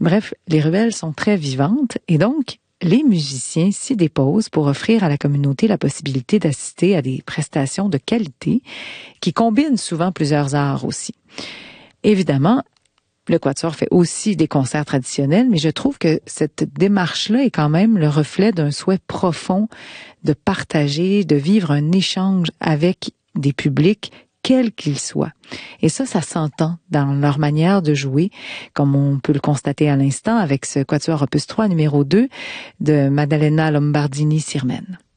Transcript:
Bref, les ruelles sont très vivantes et donc, les musiciens s'y déposent pour offrir à la communauté la possibilité d'assister à des prestations de qualité qui combinent souvent plusieurs arts aussi. Évidemment, le Quatuor fait aussi des concerts traditionnels, mais je trouve que cette démarche-là est quand même le reflet d'un souhait profond de partager, de vivre un échange avec des publics, quels qu'ils soient. Et ça s'entend dans leur manière de jouer, comme on peut le constater à l'instant avec ce Quatuor Opus 3 numéro 2 de Maddalena Lombardini-Sirmen.